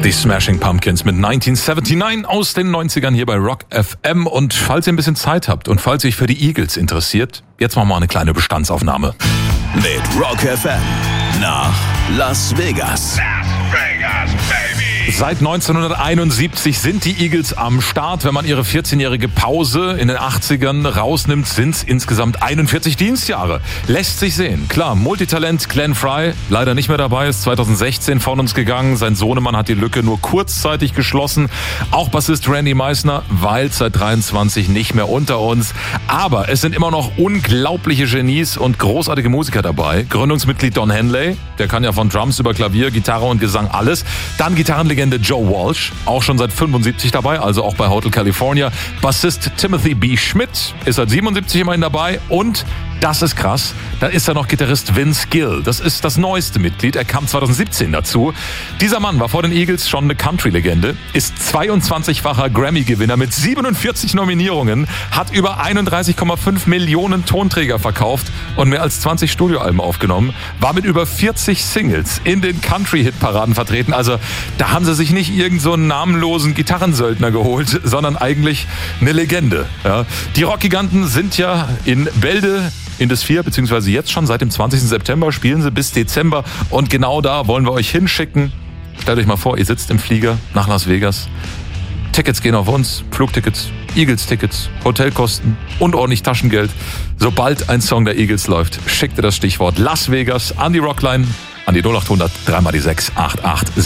Die Smashing Pumpkins mit 1979 aus den 90ern hier bei Rock FM. Und falls ihr ein bisschen Zeit habt und falls ihr euch für die Eagles interessiert, jetzt machen wir eine kleine Bestandsaufnahme. Mit Rock FM nach Las Vegas. Seit 1971 sind die Eagles am Start. Wenn man ihre 14-jährige Pause in den 80ern rausnimmt, sind es insgesamt 41 Dienstjahre. Lässt sich sehen. Klar, Multitalent Glenn Frey, leider nicht mehr dabei, ist 2016 von uns gegangen. Sein Sohnemann hat die Lücke nur kurzzeitig geschlossen. Auch Bassist Randy Meisner weilt seit 23 nicht mehr unter uns. Aber es sind immer noch unglaubliche Genies und großartige Musiker dabei. Gründungsmitglied Don Henley, der kann ja von Drums über Klavier, Gitarre und Gesang alles. Dann Gitarrenlegende Joe Walsh, auch schon seit 75 dabei, also auch bei Hotel California. Bassist Timothy B. Schmidt ist seit 77 immerhin dabei und das ist krass, da ist ja noch Gitarrist Vince Gill. Das ist das neueste Mitglied, er kam 2017 dazu. Dieser Mann war vor den Eagles schon eine Country-Legende, ist 22-facher Grammy-Gewinner mit 47 Nominierungen, hat über 31,5 Millionen Tonträger verkauft und mehr als 20 Studioalben aufgenommen, war mit über 40 Singles in den Country-Hit-Paraden vertreten. Also da haben sie sich nicht irgend so einen namenlosen Gitarrensöldner geholt, sondern eigentlich eine Legende. Ja. Die Rockgiganten sind ja in Bälde in das 4, beziehungsweise jetzt schon seit dem 20. September spielen sie bis Dezember und genau da wollen wir euch hinschicken. Stellt euch mal vor, ihr sitzt im Flieger nach Las Vegas. Tickets gehen auf uns, Flugtickets, Eagles-Tickets, Hotelkosten und ordentlich Taschengeld. Sobald ein Song der Eagles läuft, schickt ihr das Stichwort Las Vegas an die Rockline, an die 0800 3x6 88.